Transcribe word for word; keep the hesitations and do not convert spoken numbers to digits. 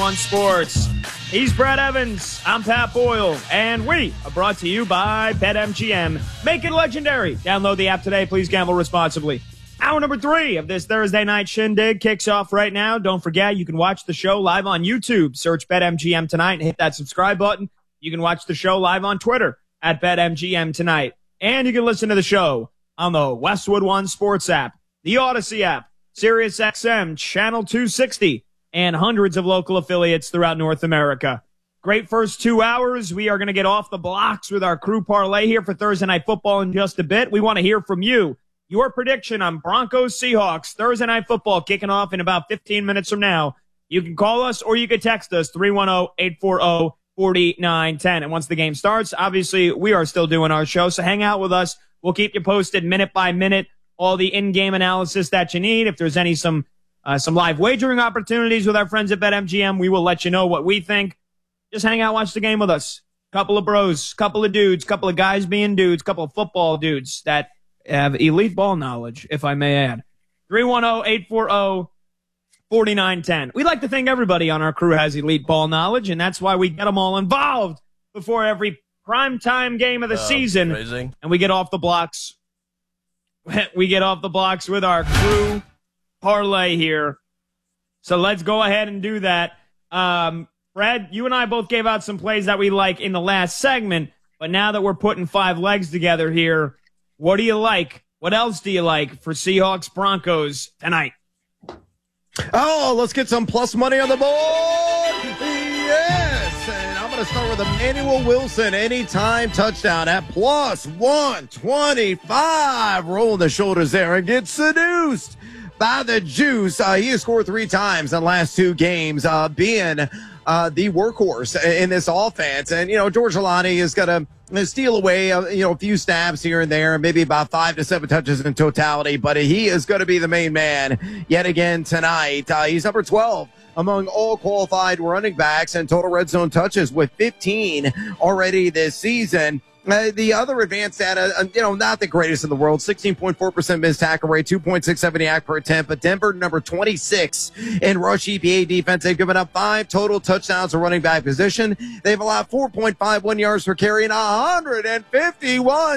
One Sports. He's Brad Evans. I'm Pat Boyle. And we are brought to you by BetMGM. Make it legendary. Download the app today. Please gamble responsibly. Hour number three of this Thursday night shindig kicks off right now. Don't forget, you can watch the show live on YouTube. Search BetMGM Tonight and hit that subscribe button. You can watch the show live on Twitter at BetMGM Tonight. And you can listen to the show on the Westwood One Sports app, the Odyssey app, Sirius X M, Channel two sixty, and hundreds of local affiliates throughout North America. Great first two hours. We are going to get off the blocks with our crew parlay here for Thursday Night Football in just a bit. We want to hear from you. Your prediction on Broncos Seahawks Thursday Night Football kicking off in about fifteen minutes from now. You can call us or you can text us three one zero, eight four zero, four nine one zero. And once the game starts, obviously we are still doing our show, so hang out with us. We'll keep you posted minute by minute, all the in-game analysis that you need. If there's any some uh, some live wagering opportunities with our friends at BetMGM, we will let you know what we think. Just hang out, watch the game with us. Couple of bros, couple of dudes, couple of guys being dudes, couple of football dudes that have elite ball knowledge, if I may add. three one zero, eight four zero, four nine one zero. We like to think everybody on our crew has elite ball knowledge, and that's why we get them all involved before every primetime game of the oh, season. Crazy. And we get off the blocks. We get off the blocks with our crew parlay here. So let's go ahead and do that. Um, Brad, you and I both gave out some plays that we like in the last segment, but now that we're putting five legs together here, what do you like? What else do you like for Seahawks Broncos tonight? Oh, let's get some plus money on the board. Yes. And I'm going to start with Emmanuel Wilson. Anytime touchdown at plus one twenty-five. Rolling the shoulders there and get seduced by the juice. Uh, he has scored three times in the last two games, uh, being uh, the workhorse in this offense. And, you know, George Alani is going to steal away, uh, you know, a few snaps here and there, maybe about five to seven touches in totality, but he is going to be the main man yet again tonight. Uh, he's number twelve among all qualified running backs and total red zone touches with fifteen already this season. Uh, the other advanced data, uh, you know, not the greatest in the world. sixteen point four percent missed tackle rate, two point six seven yak per attempt. But Denver, number twenty-six in rush E P A defense. They've given up five total touchdowns to running back position. They've allowed four point five one yards per carry and one hundred fifty-one